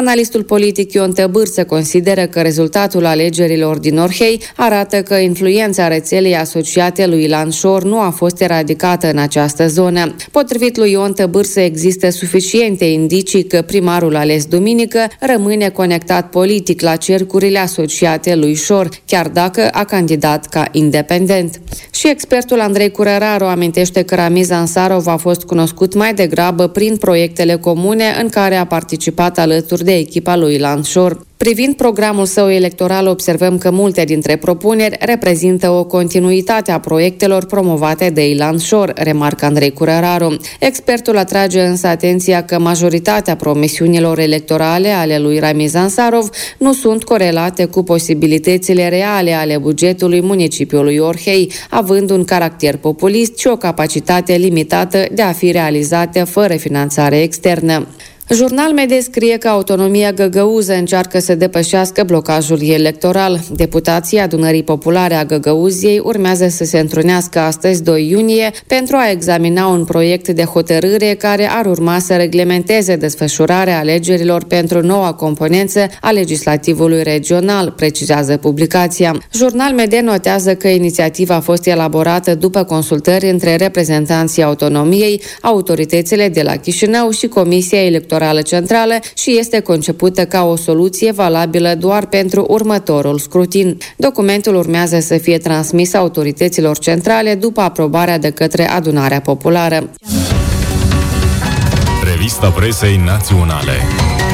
Analistul politic Ion Tăbârță consideră că rezultatul alegerilor din Orhei arată că influența rețelei asociate lui Ilan Șor nu a fost eradicată în această zonă. Potrivit lui Ion Tăbârță, există suficiente indicii că primarul ales duminică rămâne conectat politic la cercurile asociate lui Șor, chiar dacă a candidat ca independent. Și expertul Andrei Curăraru amintește că Ramiz Ansarov a fost cunoscut mai degrabă prin proiectele comune în care a participat alături de echipa lui Ilan Șor. Privind programul său electoral, observăm că multe dintre propuneri reprezintă o continuitate a proiectelor promovate de Ilan Șor, remarcă Andrei Curăraru. Expertul atrage însă atenția că majoritatea promisiunilor electorale ale lui Ramiz Ansarov nu sunt corelate cu posibilitățile reale ale bugetului municipiului Orhei, având un caracter populist și o capacitate limitată de a fi realizate fără finanțare externă. Jurnal Media scrie că Autonomia Găgăuză încearcă să depășească blocajul electoral. Deputații Adunării Populare a Găgăuziei urmează să se întrunească astăzi, 2 iunie, pentru a examina un proiect de hotărâre care ar urma să reglementeze desfășurarea alegerilor pentru noua componență a legislativului regional, precizează publicația. Jurnal Media notează că inițiativa a fost elaborată după consultări între reprezentanții Autonomiei, autoritățile de la Chișinău și Comisia Electorală Centrală și este concepută ca o soluție valabilă doar pentru următorul scrutin. Documentul urmează să fie transmis autorităților centrale după aprobarea de către Adunarea Populară. Revista Presei Naționale.